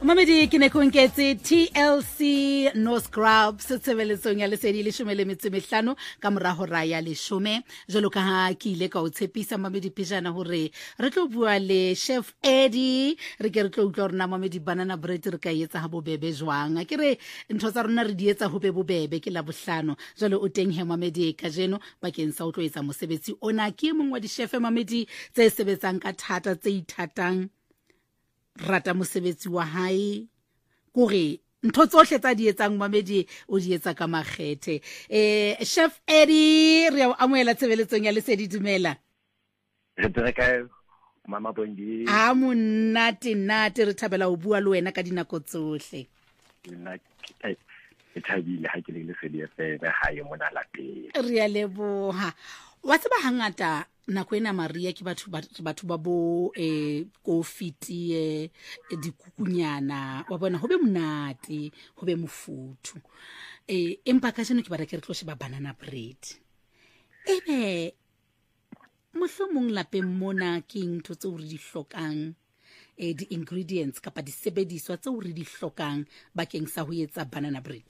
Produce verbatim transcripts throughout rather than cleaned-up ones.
Mamedi ke ne ko nketse T L C no scrubs tshebeletsong ya lesedi le shome le metso mehlano ka mora hora ya leshome jalo ka ha ke ile ka o tshepisa Mamedi pejana hore re tlo bua le Chef Eddie re ke re tlo utlwa rona Mamedi banana bread re ka etsa ha bobebe jwang ke re ntho tsa rona re di etsa ho be bobebe ke la bohlano jalo o teng he Mamedi ka jeno bakeng sa o tlo etsa mosebetsi ona ke mongwe wa di chef Mamedi tse sebetsang ka thata tse ithatang rata mosebetsi wa hae kore ntho tsohle tsa di etsang Mamedi o di etsa ka makgethe eh Chef Eddie re a amoela tshebeletsong ya lesedi dumela re tsaka mama Bongi a monate nate re thabela ho bua le wena ka dinako tsohle nna ke thabile ha ke le lesedi fe ba hae mona lapeng re a leboha wa tseba hangata nako ena Maria ke batho batho ba bo eh kofiti eh dikukunyana wa bona ho be monate ho be mofuthu eh empa ka jeno ke bara ke re tlo sheba banana bread ebe mohlomong lapeng mona ke ntho tse o re di hlokang eh di ingredients kapa di sebediswa tse o re di hlokang bakeng sa ho etsa banana bread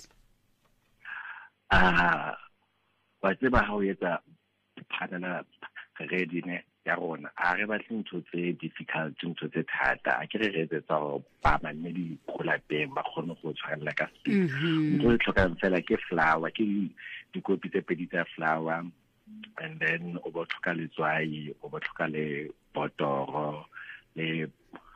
ah wa tseba ha o etsa banana ready ne ya rona a re batle ntho tse difficult ntho tse thata a ke re re etsa ho ba mamedi kholapeng ba khone go tshwarela ka speed ntho e tlhokang fela ke flour ke dikopi tse pedi tsa flour and then o bo tlhoka letswai o bo tlhoka le botoro le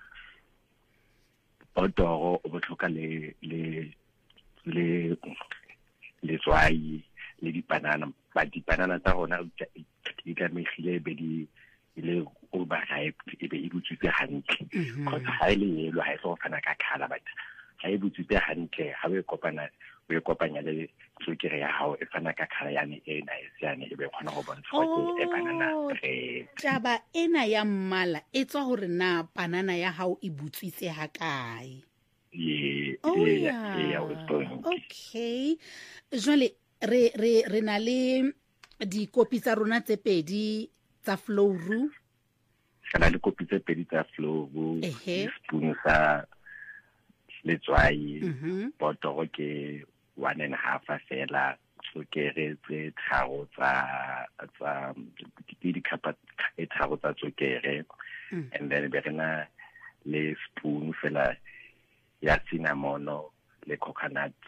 botoro o bo tlhoka le le le letswai le di banana ba di banana tsa rona di ka megile be di ile overripe e be e butswitse hantle kgotsa ha ile yelo ha e so fana ka khala but ha e butswitse hantle ha we kopana we kopanya le tsukere ya hao e fana ka khala yane e nice yane e be khona go bontsha ke e banana bread taba ena ya mmala e tswa hore na banana ya hao e butswitse ha kae ye ya okay jwale re re re na le di kopi tsa rona tse pedi tsa flouru kana di kopi tse pedi tsa flouru spoon sa letswai botoro ke one and a half fela tsokere tse tharo tsa tsa di kapa e tharo tsa tsokere and then be rena le spoon fela ya cinnamon le coconut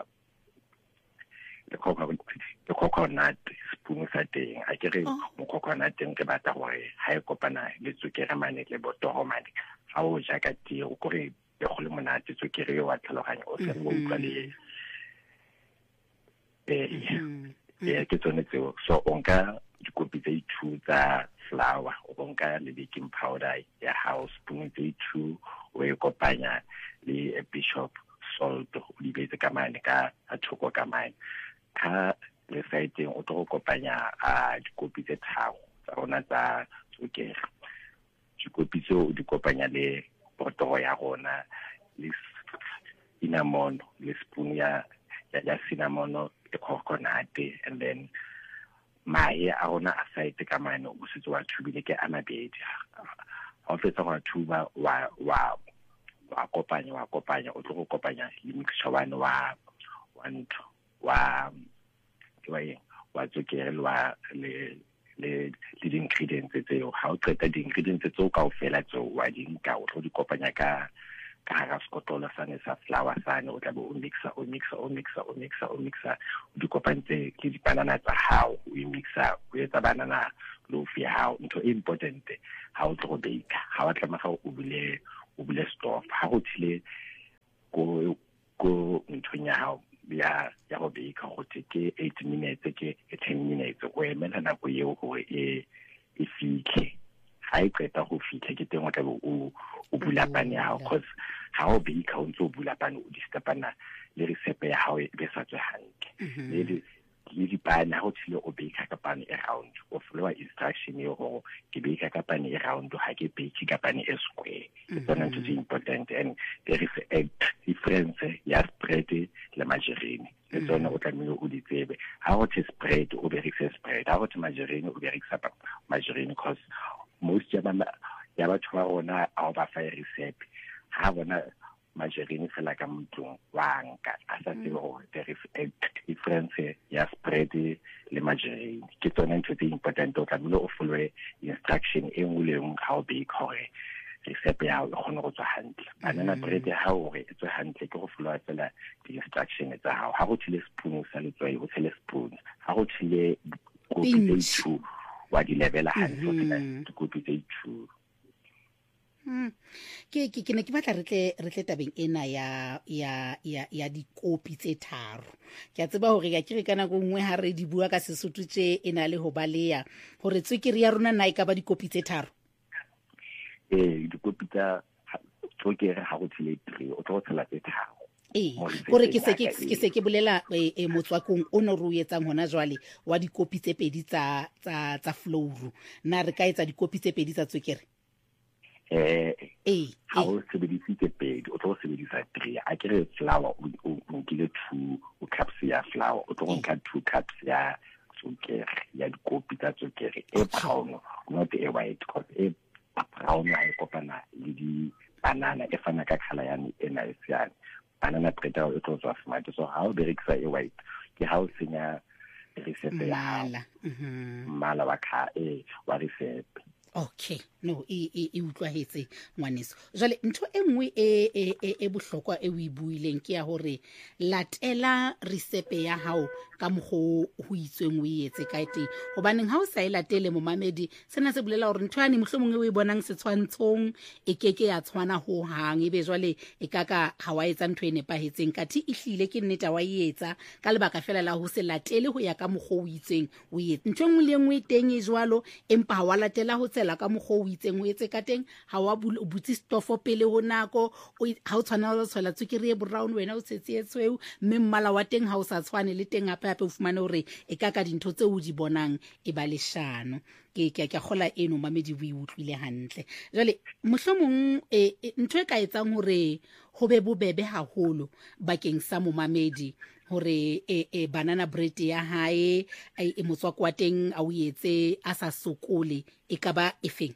le coconut le coconut spoon sa teng a ke re mo coconut teng ke batla gore ha e kopana le tsukere mane le botoro mane ha o ja ka tiro gore be go le monate tsukere yo wa tlhaloganya o se go utlwa le eh eh ke tsone tseo so onka dikopi tse two tsa flour o nka le baking powder ya house spoon tse two o e kopanya le a bishop salt o di betse ka mane ka a thoko ka mane ka le site o tlo kopanya a dikopi tse tharo tsa rona tsa tsukere dikopi tse o di kopanya le botoro ya rona le cinnamon le spoon ya ya cinnamon le coconut and then mai a rona a site ka mane o se tswa thubile ke amabedi ha o fetsa go thuba wa wa wa kopanya wa kopanya o tlo go kopanya le mixture one wa one wa wa wa tsukere wa le le le ingredients tseo ha o qeta di ingredients tseo ka o fela tseo wa di nka o tlo di kopanya ka ka hara skotolo sane sa flour sane o tla bo o mixa o mixa o mixa o mixa o mixa o di kopantse ke di banana tsa hao o mixa o etsa banana loaf ya hao ntho e important ha o tlo bake ha wa tla maga o bule o bule stove ha go thile go go nthonya hao ya ya go bake go take eight minutes ke ten minutes o emela na go yeo go e e fitlhe ha e qeta go fitlha ke teng o tla o o bula pane ya hao cause ha o bake o ntse o bula pane o di stapana le recipe ya hao e be sa tswe hantle le le di pane ha o tshile o bake ka pane e round o follow instruction yo go ke bake ka pane e round ha ke bake ka pane e square it's not too important and there is a difference ya spread le margarine le tsona o tlamehile o di tsebe ha o tse spread o berekisa spread ha o tse margarine o berekisa margarine cause most ya ba ya batho ba rona a ba fa recipe ha bona margarine fela ka motlong wa nka a sa tsebe gore there is a difference ya spread le margarine ke tsone ntho tse important o tlamehile o followe instruction e nngwe le nngwe ga o bake gore recipe ya o kgone go tswa hantle banana bread ha o re e tswa hantle ke go followa tsela di-instruction tsa hao ha go tshile spoon sa letswai o tshele spoon ha go tshile kopi tse two wa di levela hantle o tsela kopi tse two. Mm. ke ke ke ne ke batla re tle re tle tabeng ena ya ya ya ya dikopi tse tharo ke a tseba hore ka kire kana go nngwe ha re di bua ka Sesotho tse ena le ho baleya hore tswekere ya rona na e ka ba dikopi tse tharo eh dikopi tsa tswekere ha go tshile three o tlo tshela tse tharo eh gore ke se ke ke se ke bolela e motswakong o no re o etsang hona jwale wa dikopi tse pedi tsa tsa tsa flour na re ka etsa dikopi tse pedi tsa tswekere eh eh ha o sebedisitse pedi o tlo sebedisa three a kere flour o nkile two cups ya flour o tlo nka two cups ya tswekere ya dikopi tsa tswekere e brown not e white because e brown ha e kopana le di banana e fana ka color ya ena e siane banana bread o tlo tswa smart so ha o berekisa e white ke ha o senya recipe ya mala mhm mala wa ka e wa recipe. Okay, no e e e utlwahetse ngwaneso jale ntho engwe e e e bohlokwa e o ibuileng ke ya hore latela recipe ya hao ka mogo ho itsweng o etse ka teng hobaneng ha o sa e latele mo mamedi sena se bolela hore ntho ya ne mohlomong o e bonang setshwantshong e keke ya tshwana ho hang ebe jwale e kaka ha wa etsa ntho e nepahetseng kathi e hlile ke nnete wa e etsa ka lebaka fela la ho se latele ho ya ka mogo o itseng o etse ntho engwe le engwe teng e jwalo empa ha wa latela ho tsela ka mogo o itseng o etse ka teng ha wa butsi stofo pele ho nako ha o tshwana o tshwela tswekere e brown wena o tsetse etshweu mme mmala wa teng ha o sa tshwane le teng hape hape o fumane hore e ka ka dintho tse o di bonang e ba leshano ke ke ke gola eno mamedi o utlwile hantle jale mohlomong ntho e ka etsang hore ho be bobebe haholo bakeng sa mo mamedi hore e, e banana bread ya hae e motswako wa teng a o etse a sa sokole e ka ba efeng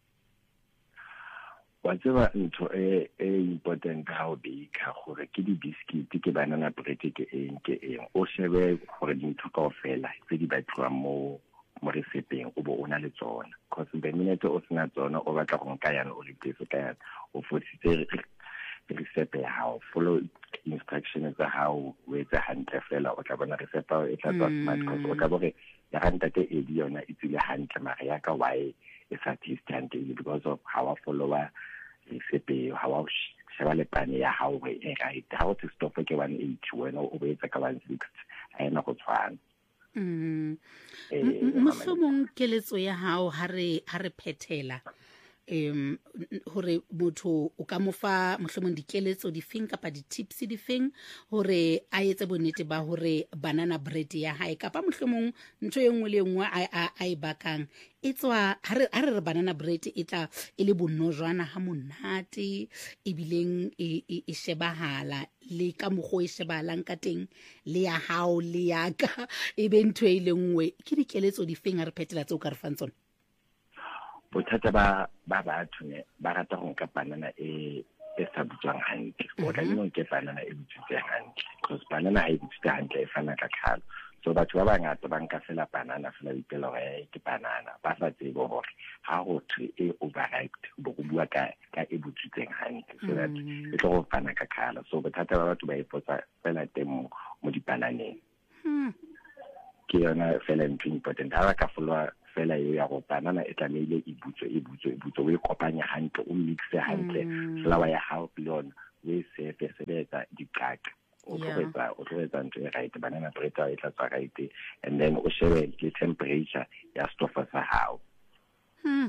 wa tseba ntho e e important ha o bake gore ke di biscuit ke banana bread ke eng ke eng o shebe gore dintho kaofela tse di batliwang mo mo resepeng o bo ona le tsona because the minute o sena tsona o batla go nka yana o replace ka yana o fodisitse recipe ya hao follow instructions tsa hao o etsa hantle fela o tla bona recipe e tla tswa smart because o tla bore ya ranta ke e di yona e tsile hantle mara ya ka why e sa taste hantle because of how I follow recipe how I sheba le pane ya hao e right how to stop ke one eighty wena o be etsa ka one sixty a ena go tshwana. Mm. Mohlomong keletso ya hao ha re ha re phethela em hore motho o ka mofa mohlomong dikeletso di feng kapa di tips di feng hore a etse bonnete ba hore banana bread ya hae kapa mohlomong ntho e nngwe le nngwe a a e bakang e tswa ha re ha re banana bread e tla e le bonojwana ha monate e bileng e e shebahala le ka mogo e shebahalang ka teng le ya hao le ya ka e be ntho e le nngwe ke dikeletso di feng a re phethela tseo ka re fang tsona bothata ba ba batho ne ba rata go nka banana e e sa butswang hantle o tla dino ke banana e butswang hantle because banana ha e butswa hantle e fana ka khalo so batho ba bangata ba nka fela banana fela dipelo ga ke banana ba sa tsebo gore ha go thwe e overripe bo go bua ka ka e butswang hantle so that e tlo go fana ka khalo so bothata ba batho ba ipotsa fela teng mo dibananeng ke yona fela ntho important ha ba ka followa fela yo ya go banana e tlamehile e butswe e butswe e butswe o e kopanya hantle o mixe hantle flour ya hao beyond we sefe sebetsa dikaka o tloetsa o tloetsa ntho e right banana bread e tla tswa right and then o shebe le temperature ya stoffa sa hao hmm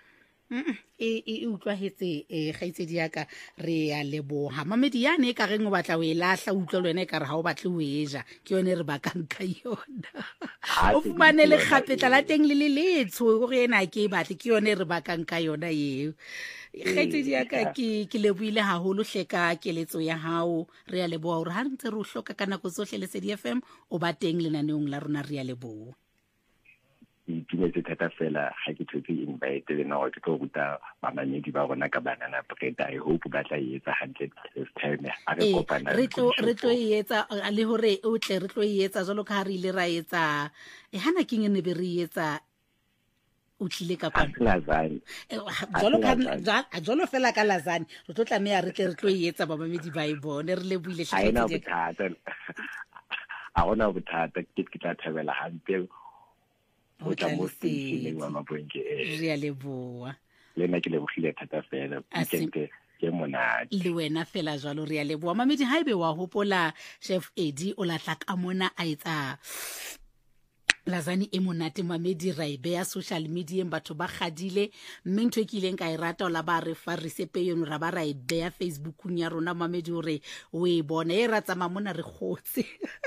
e e utlwahetse e gaitsedi ya ka re ya leboha mamedi yane ka reng o batla o e lahla utlwa le wena ka re ha o batle o eja ke yone re bakang ka yona o fumane le khapetla la teng le le letsho gore ena ke e batle ke yone re bakang ka yona yeo gaitsedi ya ka ke ke leboile haholo hleka keletso ya hao re ya leboha hore ha ntse re o hloka kana go tsohle le Lesedi F M o ba teng lenaneong la rona re ya leboha itumetse thata fela ga ke thotse invite le nna ke tlo ruta mamamedi ba rona ka banana bread. I hope ba tla etsa hundred this time a re kopana re tlo re tlo etsa le hore o tle re tlo etsa jalo ka re ile ra etsa e hana ke ngene be re etsa o tlile ka kwa jalo ka jalo fela ka lazane re tlo tlamea re tle re tlo etsa mamamedi ba e bone re le buile hle a bothata a ona bothata ke ke tla thabela hampe o tla mo station wa mabonke re a leboa le nna ke lebogile thata fela ke ke mona le wena fela jalo re a leboa mamedi ha ibe wa hopola Chef Eddie o latla ka mona a etsa lazani e monate mamedi ra e bea social media batho ba gadile mme ntwe ke ileng ka e rata ola ba re fa recipe yono ra ba ra e bea Facebook-ung ya rona mamedi hore o e bone e ratsa mamona re gotse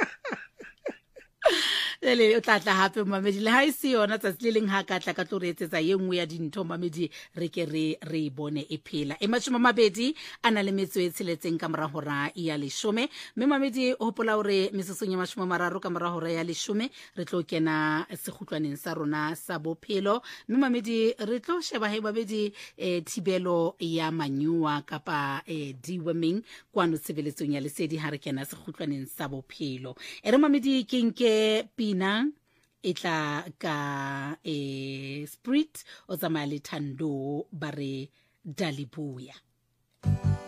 le o tlatla hape mamedi le ha ise yona tsa tseleng ha ka tla ka tlo re etsetsa ye nngwe ya dintho mamedi re ke re re bone e phela e matshoma mabedi ana le metso e tsheletseng ka mora hora ya leshome mme mamedi o hopola hore mesesong ya matshoma mararo ka mora hora ya leshome re tlo kena sekhutlwaneng sa rona sa bophelo mme mamedi re tlo sheba he babedi e thibelo ya manyua kapa e deworming kwano tsebeletsong ya lesedi ha re kena sekhutlwaneng sa bophelo ere mamedi kinke pina etla ka e spirit o tsamaya le Thando ba re Dalibuya.